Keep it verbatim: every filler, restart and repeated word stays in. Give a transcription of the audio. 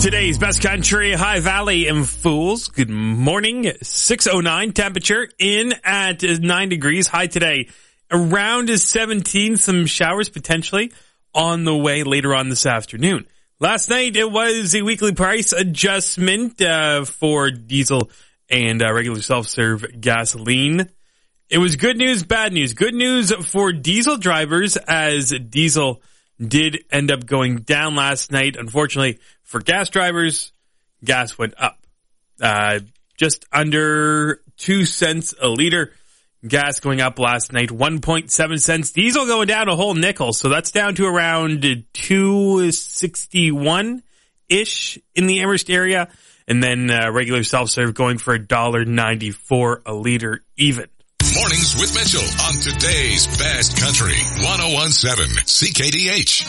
Today's Best Country, High Valley and Fools. Good morning. six oh nine temperature in at nine degrees. High today around seventeen. Some showers potentially on the way later on this afternoon. Last night it was a weekly price adjustment uh, for diesel and uh, regular self-serve gasoline. It was good news, bad news. Good news for diesel drivers as diesel did end up going down last night. Unfortunately, for gas drivers, gas went up. Uh, just under two cents a liter. Gas going up last night, one point seven cents. Diesel going down a whole nickel. So that's down to around two sixty-one-ish in the Amherst area. And then uh, regular self-serve going for one dollar ninety-four a liter even. Mornings with Mitchell on today's Best Country, one oh one point seven C K D H.